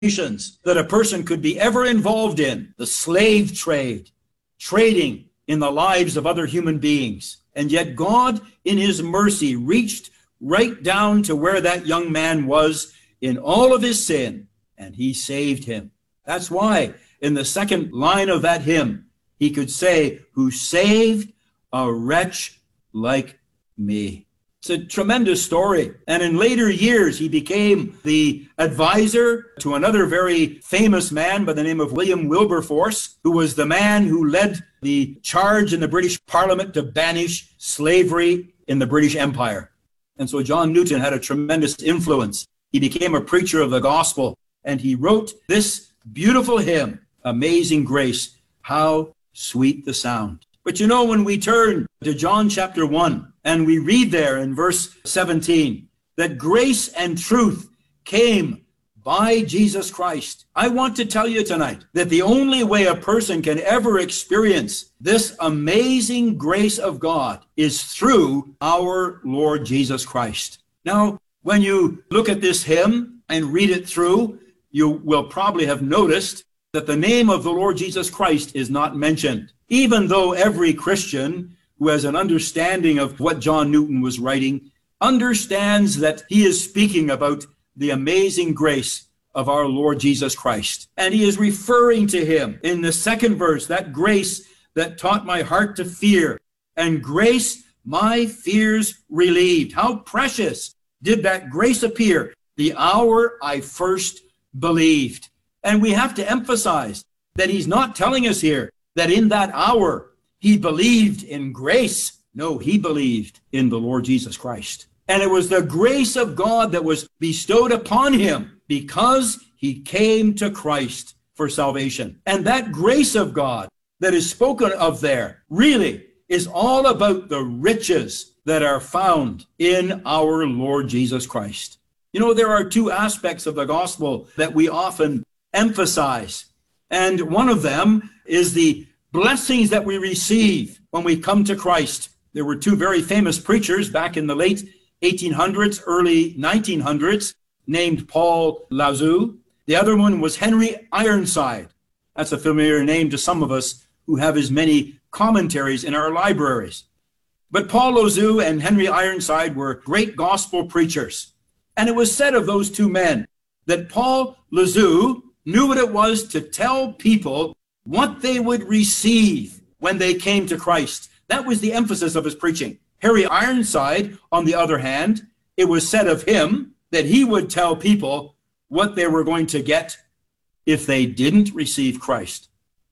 that a person could be ever involved in, the slave trade, trading in the lives of other human beings. And yet God, in his mercy, reached right down to where that young man was in all of his sin, and he saved him. That's why in the second line of that hymn, he could say, who saved a wretch like me. It's a tremendous story. And in later years, he became the advisor to another very famous man by the name of William Wilberforce, who was the man who led the charge in the British Parliament to banish slavery in the British Empire. And so John Newton had a tremendous influence. He became a preacher of the gospel, and he wrote this beautiful hymn, Amazing Grace, how sweet the sound. But you know, when we turn to John chapter 1, and we read there in verse 17, that grace and truth came by Jesus Christ. I want to tell you tonight that the only way a person can ever experience this amazing grace of God is through our Lord Jesus Christ. Now, when you look at this hymn and read it through, you will probably have noticed that the name of the Lord Jesus Christ is not mentioned, even though every Christian who has an understanding of what John Newton was writing understands that he is speaking about the amazing grace of our Lord Jesus Christ. And he is referring to him in the second verse, that grace that taught my heart to fear, and grace my fears relieved. How precious did that grace appear the hour I first believed. And we have to emphasize that he's not telling us here that in that hour he believed in grace. No, he believed in the Lord Jesus Christ. And it was the grace of God that was bestowed upon him because he came to Christ for salvation. And that grace of God that is spoken of there really is all about the riches that are found in our Lord Jesus Christ. You know, there are two aspects of the gospel that we often emphasize. And one of them is the blessings that we receive when we come to Christ. There were two very famous preachers back in the late 1800s, early 1900s, named Paul Lauzeux. The other one was Henry Ironside. That's a familiar name to some of us who have as many commentaries in our libraries. But Paul Lauzeux and Henry Ironside were great gospel preachers. And it was said of those two men that Paul Lauzeux knew what it was to tell people what they would receive when they came to Christ. That was the emphasis of his preaching. Henry Ironside, on the other hand, it was said of him that he would tell people what they were going to get if they didn't receive Christ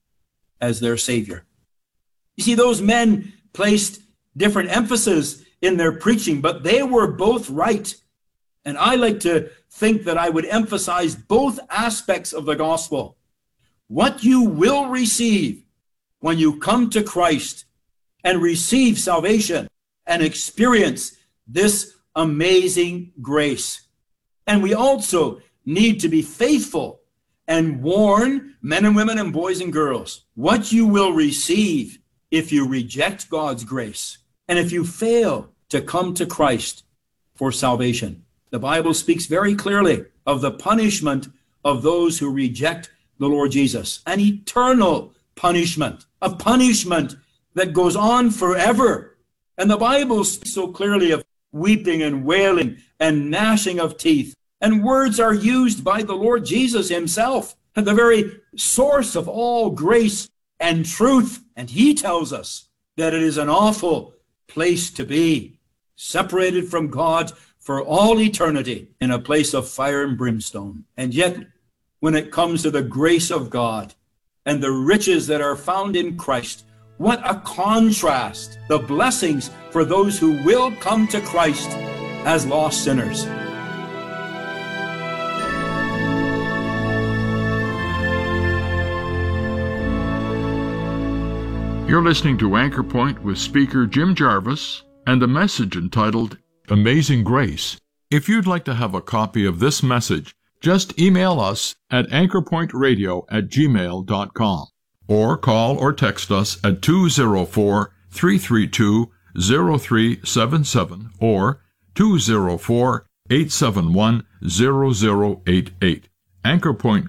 as their Savior. You see, those men placed different emphasis in their preaching, but they were both right. And I like to think that I would emphasize both aspects of the gospel. What you will receive when you come to Christ and receive salvation and experience this amazing grace. And we also need to be faithful and warn men and women and boys and girls what you will receive if you reject God's grace and if you fail to come to Christ for salvation. The Bible speaks very clearly of the punishment of those who reject the Lord Jesus, an eternal punishment, a punishment that goes on forever. And the Bible speaks so clearly of weeping and wailing and gnashing of teeth. And words are used by the Lord Jesus himself, the very source of all grace and truth. And he tells us that it is an awful place to be, separated from God for all eternity in a place of fire and brimstone. And yet, when it comes to the grace of God and the riches that are found in Christ, what a contrast, the blessings for those who will come to Christ as lost sinners. You're listening to Anchor Point with speaker Jim Jarvis and a message entitled Amazing Grace. If you'd like to have a copy of this message, just email us at anchorpointradio@gmail.com or call or text us at 204-332-0377 or 204-871-0088. Anchor Point